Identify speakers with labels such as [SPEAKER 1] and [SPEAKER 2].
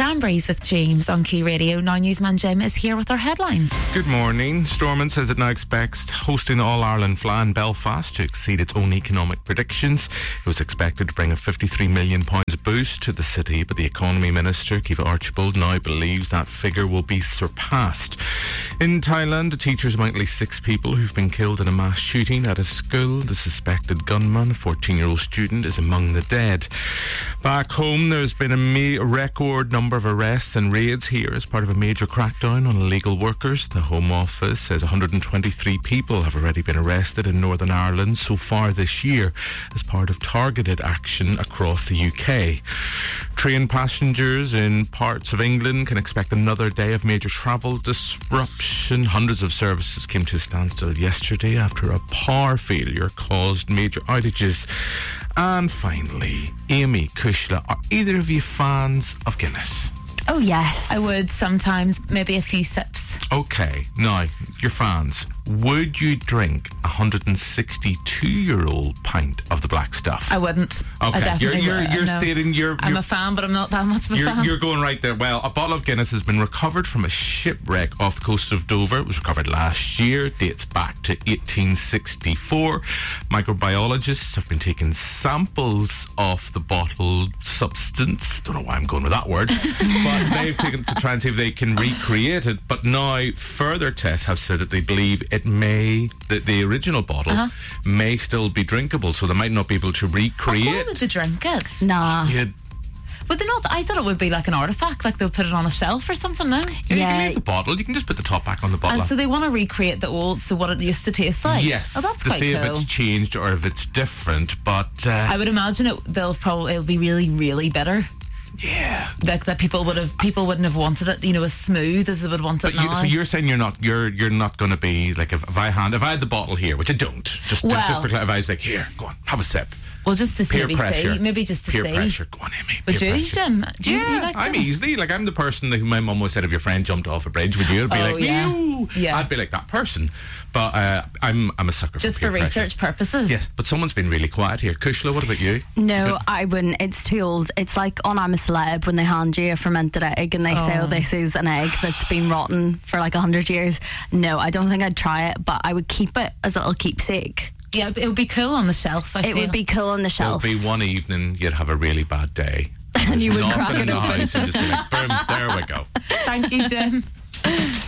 [SPEAKER 1] Jambreys with James on Key Radio. Now newsman Jim is here with our headlines.
[SPEAKER 2] Good morning. Stormont says it now expects hosting the All-Ireland Fly in Belfast to exceed its own economic predictions. It was expected to bring a £53 million boost to the city, but the Economy Minister, Kiva Archibald, now believes that figure will be surpassed. In Thailand, the teachers among at least 6 people who've been killed in a mass shooting at a school. The suspected gunman, a 14-year-old student, is among the dead. Back home, there's been a record number of arrests and raids here as part of a major crackdown on illegal workers. The Home Office says 123 people have already been arrested in Northern Ireland so far this year as part of targeted action across the UK. Train passengers in parts of England can expect another day of major travel disruption. Hundreds of services came to a standstill yesterday after a power failure caused major outages. And finally, Amy Kushla, are either of you fans of Guinness?
[SPEAKER 1] Oh yes, I would sometimes, maybe a few sips.
[SPEAKER 2] Okay, now, you're fans. Would you drink a 162-year-old pint of the black stuff?
[SPEAKER 1] I wouldn't.
[SPEAKER 2] Okay,
[SPEAKER 1] I definitely
[SPEAKER 2] you're stating
[SPEAKER 1] I'm a fan, but I'm not that much of a fan. You're
[SPEAKER 2] going right there. Well, a bottle of Guinness has been recovered from a shipwreck off the coast of Dover. It was recovered last year, dates back to 1864. Microbiologists have been taking samples of the bottled substance. Don't know why I'm going with that word. But they've taken to try and see if they can recreate it. But now further tests have said that they believe the original bottle may still be drinkable, so they might not be able to recreate.
[SPEAKER 1] Why would they drink it?
[SPEAKER 3] Nah.
[SPEAKER 1] Would they not? I thought it would be like an artefact, like they'll put it on a shelf or something, no?
[SPEAKER 2] Yeah, you can leave the bottle. You can just put the top back on the bottle.
[SPEAKER 1] And so they want to recreate the old, so what it used to taste like?
[SPEAKER 2] Yes.
[SPEAKER 1] Oh, that's
[SPEAKER 2] to
[SPEAKER 1] quite
[SPEAKER 2] see
[SPEAKER 1] cool.
[SPEAKER 2] if it's changed or if it's different, but...
[SPEAKER 1] I would imagine it'll be really, really bitter.
[SPEAKER 2] Yeah,
[SPEAKER 1] like that people wouldn't have wanted it, as smooth as they would want it now.
[SPEAKER 2] So you're saying you're not going to be like, if I had the bottle here, which I don't, just for if I was like, here, go on, have a sip.
[SPEAKER 1] Well, just to
[SPEAKER 2] peer pressure.
[SPEAKER 1] Maybe just to
[SPEAKER 2] peer
[SPEAKER 1] see.
[SPEAKER 2] Pressure. Go on, Amy.
[SPEAKER 1] Would you, Jim?
[SPEAKER 2] Yeah, I'm easily. Like, I'm the person who my mum always said, if your friend jumped off a bridge, would you? I'd be
[SPEAKER 1] yeah.
[SPEAKER 2] I'd be like that person. But I'm a sucker
[SPEAKER 1] just
[SPEAKER 2] for
[SPEAKER 1] research purposes.
[SPEAKER 2] Yes, but someone's been really quiet here. Kushla, what about you?
[SPEAKER 3] No, I wouldn't. It's too old. It's like on I'm a Celeb when they hand you a fermented egg and they say, this is an egg that's been rotten for like 100 years. No, I don't think I'd try it, but I would keep it as a little keepsake.
[SPEAKER 1] Yeah, it would be cool on the shelf, I feel.
[SPEAKER 3] It would be cool on the shelf.
[SPEAKER 2] It would be one evening you'd have a really bad day.
[SPEAKER 3] And you would crack it open.
[SPEAKER 2] And just be like, boom, there we go.
[SPEAKER 1] Thank you, Jim.